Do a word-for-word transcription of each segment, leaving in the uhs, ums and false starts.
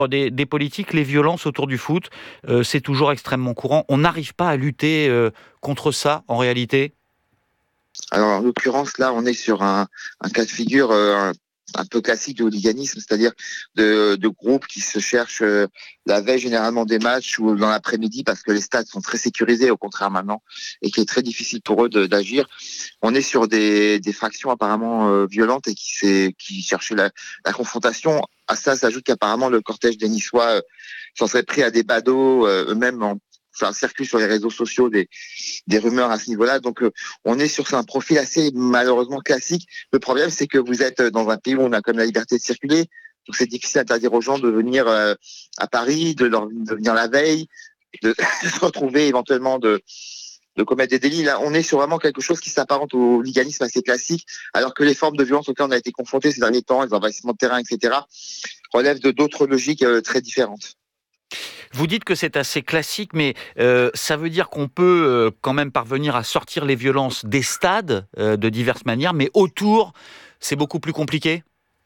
Des, des politiques, les violences autour du foot, euh, c'est toujours extrêmement courant. On n'arrive pas à lutter euh, contre ça, en réalité. Alors, en l'occurrence, là, on est sur un, un cas de figure euh, un, un peu classique de hooliganisme, c'est-à-dire de, de groupes qui se cherchent euh, la veille généralement des matchs ou dans l'après-midi parce que les stades sont très sécurisés, au contraire maintenant, et qu'il est très difficile pour eux de, d'agir. On est sur des, des factions apparemment euh, violentes et qui, s'est, qui cherchaient la, la confrontation. À ça s'ajoute qu'apparemment le cortège des Niçois euh, s'en serait pris à des badauds, euh, eux-mêmes en Enfin, circulent sur les réseaux sociaux des, des rumeurs à ce niveau-là. Donc, euh, on est sur un profil assez malheureusement classique. Le problème, c'est que vous êtes dans un pays où on a comme la liberté de circuler. Donc, c'est difficile d'interdire aux gens de venir euh, à Paris, de, leur, de venir la veille, de, de se retrouver éventuellement de, de commettre des délits. Là, on est sur vraiment quelque chose qui s'apparente au hooliganisme assez classique, alors que les formes de violence auxquelles on a été confrontés ces derniers temps, les envahissements de terrain, et cetera, relèvent de d'autres logiques euh, très différentes. Vous dites que c'est assez classique, mais euh, ça veut dire qu'on peut euh, quand même parvenir à sortir les violences des stades euh, de diverses manières, mais autour, c'est beaucoup plus compliqué.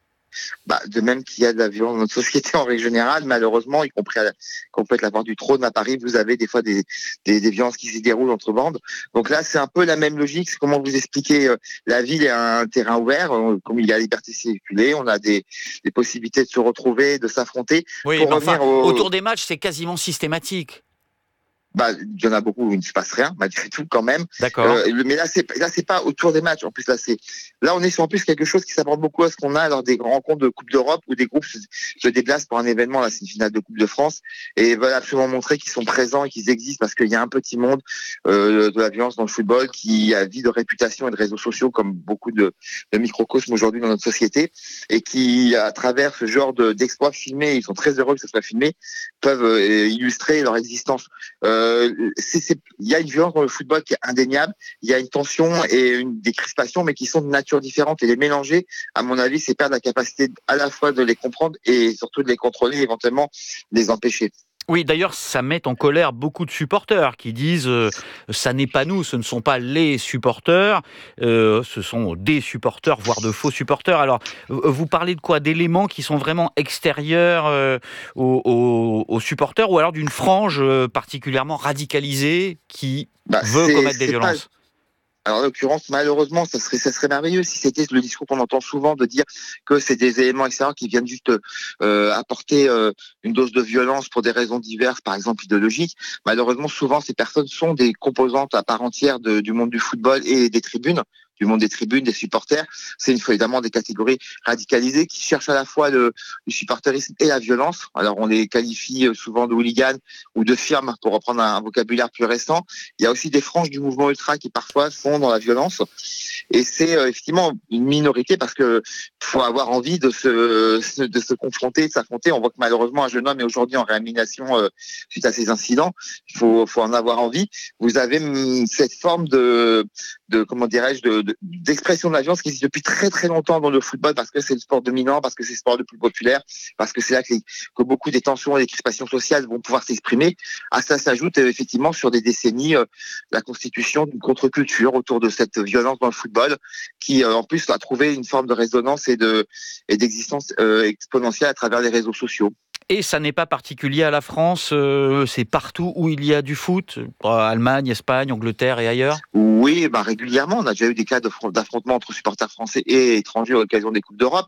Bah, de même qu'il y a de la violence dans notre société en règle générale, malheureusement, y compris à la, qu'on peut être la part du trône à Paris, vous avez des fois des, des, des violences qui s'y déroulent entre bandes. Donc là, c'est un peu la même logique. C'est comment vous expliquer, euh, la ville est un terrain ouvert, euh, comme il y a la liberté de circuler, on a des, des possibilités de se retrouver, de s'affronter. Oui, Pour mais enfin, revenir au, autour des matchs, c'est quasiment systématique. bah, il y en a beaucoup où il ne se passe rien, malgré tout, quand même. D'accord. Euh, mais là, c'est, là, c'est pas autour des matchs. En plus, là, c'est, là, on est sur en plus quelque chose qui s'apporte beaucoup à ce qu'on a lors des grandes rencontres de Coupe d'Europe où des groupes se, se déplacent pour un événement. Là, c'est une finale de Coupe de France et veulent absolument montrer qu'ils sont présents et qu'ils existent parce qu'il y a un petit monde, euh, de la violence dans le football qui a vie de réputation et de réseaux sociaux comme beaucoup de, de microcosmes aujourd'hui dans notre société et qui, à travers ce genre de, d'exploits filmés, ils sont très heureux que ce soit filmé, peuvent euh, illustrer leur existence. Euh, Euh, c'est, c'est, il y a une violence dans le football qui est indéniable. Il y a une tension et une, des crispations, mais qui sont de nature différente. Et les mélanger, à mon avis, c'est perdre la capacité à la fois de les comprendre et surtout de les contrôler, éventuellement les empêcher. Oui, d'ailleurs, ça met en colère beaucoup de supporters qui disent euh, ça n'est pas nous, ce ne sont pas les supporters, euh, ce sont des supporters, voire de faux supporters. Alors, euh, vous parlez de quoi? D'éléments qui sont vraiment extérieurs euh, aux, aux- aux supporters ou alors d'une frange euh, particulièrement radicalisée qui Bah, veut c'est, commettre des c'est pas violences? Alors, en l'occurrence, malheureusement, ça serait, ça serait merveilleux si c'était le discours qu'on entend souvent de dire que c'est des éléments extérieurs qui viennent juste euh, apporter euh, une dose de violence pour des raisons diverses, par exemple idéologiques. Malheureusement, souvent, ces personnes sont des composantes à part entière de, du monde du football et des tribunes du monde des tribunes, des supporters. C'est une fois évidemment des catégories radicalisées qui cherchent à la fois le, le supporterisme et la violence. Alors on les qualifie souvent de hooligans ou de firmes pour reprendre un, un vocabulaire plus récent. Il y a aussi des franges du mouvement ultra qui parfois sont dans la violence. Et c'est euh, effectivement une minorité parce que faut avoir envie de se, de se confronter, de s'affronter. On voit que malheureusement un jeune homme est aujourd'hui en réanimation euh, suite à ces incidents. Il faut, faut en avoir envie. Vous avez hum, cette forme de, de comment dirais-je, de, de, d'expression de la violence qui existe depuis très très longtemps dans le football parce que c'est le sport dominant, parce que c'est le sport le plus populaire, parce que c'est là que, les, que beaucoup des tensions et des crispations sociales vont pouvoir s'exprimer. À ça s'ajoute euh, effectivement sur des décennies euh, la constitution d'une contre-culture autour de cette violence dans le football qui euh, en plus a trouvé une forme de résonance et de et d'existence euh, exponentielle à travers les réseaux sociaux. Et ça n'est pas particulier à la France, euh, c'est partout où il y a du foot, euh, Allemagne, Espagne, Angleterre et ailleurs? Oui, bah régulièrement, on a déjà eu des cas de, d'affrontements entre supporters français et étrangers à l'occasion des Coupes d'Europe.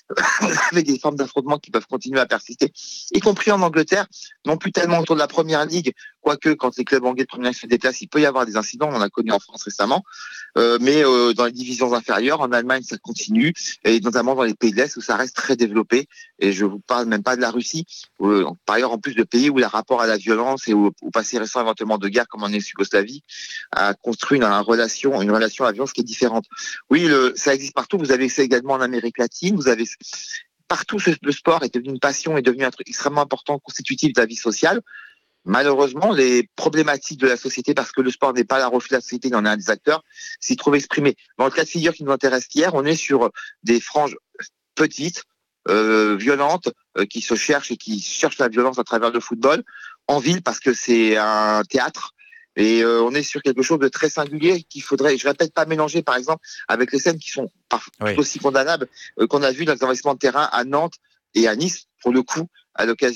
Avec des formes d'affrontements qui peuvent continuer à persister, y compris en Angleterre, non plus tellement autour de la première ligue, quoique quand les clubs anglais de première ligue se déplacent, il peut y avoir des incidents, on en a connu en France récemment, euh, mais euh, dans les divisions inférieures, en Allemagne, ça continue, et notamment dans les pays de l'Est où ça reste très développé, et je vous parle même pas de la Russie, euh, par ailleurs en plus de pays où le rapport à la violence et au, au passé récent éventuellement de guerre, comme en ex-Yougoslavie, a construit une, une relation, une relation à la violence qui est différente. Oui, le, ça existe partout, vous avez ça également en Amérique latine, vous avez partout, le sport est devenu une passion, est devenu un truc extrêmement important, constitutif de la vie sociale. Malheureusement, les problématiques de la société, parce que le sport n'est pas la reflet de la société, il en est un des acteurs, s'y trouvent exprimés. Dans le cas de figure qui nous intéresse hier, on est sur des franges petites, euh, violentes, euh, qui se cherchent et qui cherchent la violence à travers le football, en ville, parce que c'est un théâtre. Et euh, on est sur quelque chose de très singulier qu'il faudrait, je répète, pas mélanger, par exemple, avec les scènes qui sont tout Oui. aussi condamnables euh, qu'on a vues dans les investissements de terrain à Nantes et à Nice, pour le coup, à l'occasion